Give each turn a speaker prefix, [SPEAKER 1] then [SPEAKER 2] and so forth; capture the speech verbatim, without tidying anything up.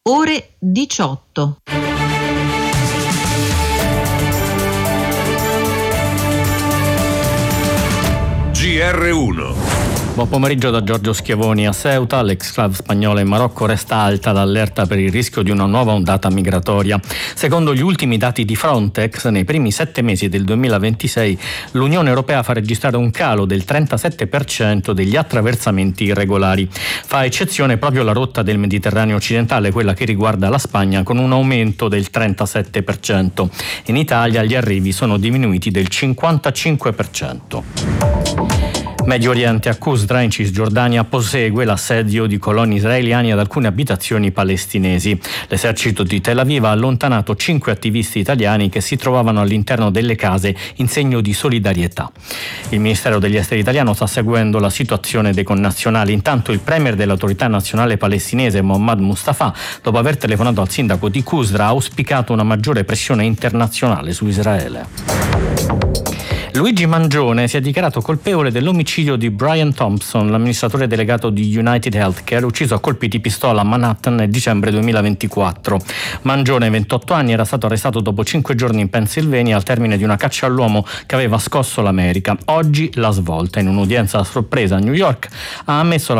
[SPEAKER 1] ore diciotto.
[SPEAKER 2] G R uno.
[SPEAKER 3] Buon pomeriggio da Giorgio Schiavoni. A Ceuta, l'exclave spagnola in Marocco, resta alta l'allerta per il rischio di una nuova ondata migratoria. Secondo gli ultimi dati di Frontex, nei primi sette mesi del duemilaventisei l'Unione Europea fa registrare un calo del trentasette per cento degli attraversamenti irregolari. Fa eccezione proprio la rotta del Mediterraneo occidentale, quella che riguarda la Spagna, con un aumento del trentasette per cento. In Italia gli arrivi sono diminuiti del cinquantacinque per cento. Medio Oriente, a Qusra in Cisgiordania prosegue l'assedio di coloni israeliani ad alcune abitazioni palestinesi. L'esercito di Tel Aviv ha allontanato cinque attivisti italiani che si trovavano all'interno delle case in segno di solidarietà. Il Ministero degli Esteri italiano sta seguendo la situazione dei connazionali. Intanto il premier dell'autorità nazionale palestinese Mohammad Mustafa, dopo aver telefonato al sindaco di Qusra, ha auspicato una maggiore pressione internazionale su Israele. Luigi Mangione si è dichiarato colpevole dell'omicidio di Brian Thompson, l'amministratore delegato di United Healthcare, ucciso a colpi di pistola a Manhattan nel dicembre duemilaventiquattro. Mangione, ventotto anni, era stato arrestato dopo cinque giorni in Pennsylvania al termine di una caccia all'uomo che aveva scosso l'America. Oggi la svolta. In un'udienza a sorpresa a New York ha ammesso la